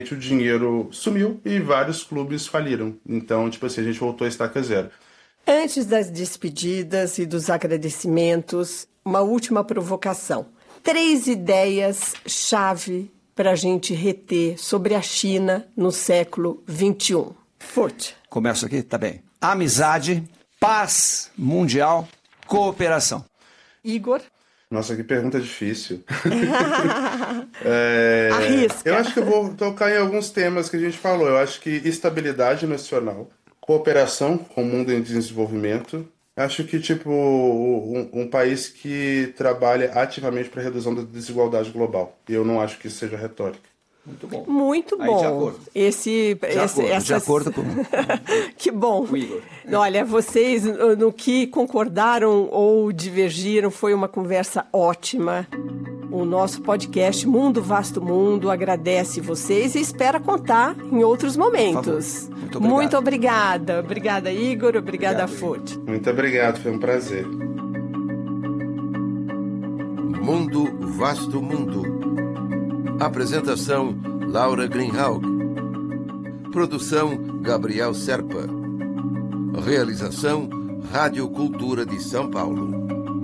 o dinheiro sumiu e vários clubes faliram. Então, tipo assim, a gente voltou a estaca zero. Antes das despedidas e dos agradecimentos, uma última provocação. 3 ideias-chave para a gente reter sobre a China no século XXI. Furt. Começo aqui? Tá bem. Amizade, paz mundial, cooperação. Igor. Nossa, que pergunta difícil. Arrisca. Eu acho que eu vou tocar em alguns temas que a gente falou. Eu acho que estabilidade nacional, cooperação com o mundo em desenvolvimento. Acho que, tipo, um país que trabalha ativamente para a redução da desigualdade global. E eu não acho que isso seja retórica. Muito bom. Muito bom. De acordo. De acordo com... Que bom. O Igor. Olha, vocês no que concordaram ou divergiram foi uma conversa ótima. O nosso podcast Mundo Vasto Mundo agradece vocês e espera contar em outros momentos. Muito obrigado. Muito obrigada. Obrigada, Igor. Obrigada, Furt. Muito obrigado, foi um prazer. Mundo Vasto Mundo. Apresentação: Laura Greenhalgh. Produção: Gabriel Serpa. Realização: Rádio Cultura de São Paulo.